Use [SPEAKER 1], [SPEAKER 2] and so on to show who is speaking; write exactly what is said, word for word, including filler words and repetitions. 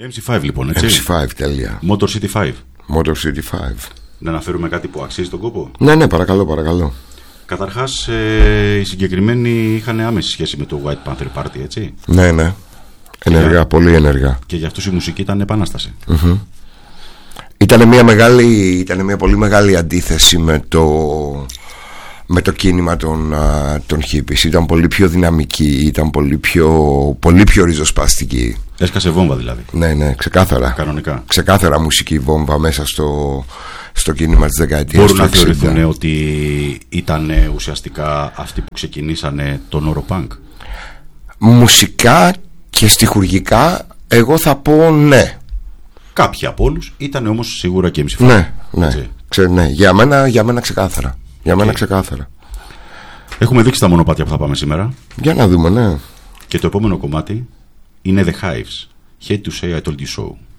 [SPEAKER 1] εμ σι φάιβ λοιπόν, έτσι.
[SPEAKER 2] εμ σι φάιβ, τέλεια.
[SPEAKER 1] Motor City φάιβ.
[SPEAKER 2] Motor City φάιβ.
[SPEAKER 1] Να αναφέρουμε κάτι που αξίζει τον κόπο.
[SPEAKER 2] Ναι, ναι, παρακαλώ, παρακαλώ.
[SPEAKER 1] Καταρχάς, ε, οι συγκεκριμένοι είχαν άμεση σχέση με το White Panther Party, έτσι.
[SPEAKER 2] Ναι, ναι. Ενεργά, για... πολύ ενεργά.
[SPEAKER 1] Και για αυτούς η μουσική ήταν επανάσταση.
[SPEAKER 2] Mm-hmm. Ήταν μια μεγάλη, ήταν μια πολύ μεγάλη αντίθεση με το, με το κίνημα των, των hippies. Ήταν πολύ πιο δυναμική, ήταν πολύ πιο, πολύ πιο ριζοσπαστική.
[SPEAKER 1] Έσκασε βόμβα δηλαδή.
[SPEAKER 2] Ναι, ναι, ξεκάθαρα.
[SPEAKER 1] Κανονικά.
[SPEAKER 2] Ξεκάθαρα μουσική βόμβα μέσα στο, στο κίνημα της δεκαετίας.
[SPEAKER 1] Μπορούν να θεωρηθούν ότι ήταν ουσιαστικά αυτοί που ξεκινήσανε τον όρο punk.
[SPEAKER 2] Μουσικά και στιχουργικά εγώ θα πω ναι.
[SPEAKER 1] Κάποιοι από όλους ήταν όμως σίγουρα και εμ σι φάιβ.
[SPEAKER 2] Ναι, ναι, Ξε, ναι. Για, μένα, για μένα ξεκάθαρα. Για μένα okay. ξεκάθαρα.
[SPEAKER 1] Έχουμε δείξει τα μονοπάτια που θα πάμε σήμερα.
[SPEAKER 2] Για να δούμε, ναι.
[SPEAKER 1] Και το επόμενο κομμάτι είναι The Hives. Hate to say I told you so.